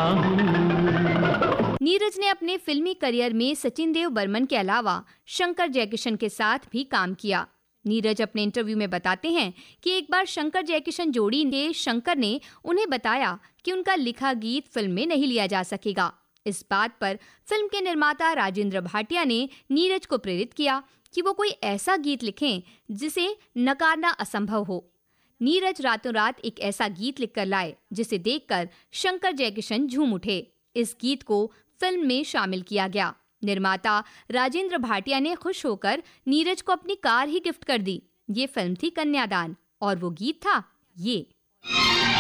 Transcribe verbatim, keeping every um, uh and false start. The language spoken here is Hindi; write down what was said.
हूँ। नीरज ने अपने फिल्मी करियर में सचिन देव बर्मन के अलावा शंकर जयकिशन के साथ भी काम किया। नीरज अपने इंटरव्यू में बताते हैं कि एक बार शंकर जयकिशन जोड़ी के शंकर ने उन्हें बताया कि उनका लिखा गीत फिल्म में नहीं लिया जा सकेगा। इस बात पर फिल्म के निर्माता राजेंद्र भाटिया ने नीरज को प्रेरित किया कि वो कोई ऐसा गीत लिखें जिसे नकारना असंभव हो। नीरज रातों रात एक ऐसा गीत लिखकर लाए जिसे देखकर शंकर जयकिशन झूम उठे। इस गीत को फिल्म में शामिल किया गया। निर्माता राजेंद्र भाटिया ने खुश होकर नीरज को अपनी कार ही गिफ्ट कर दी। ये फिल्म थी कन्यादान और वो गीत था ये।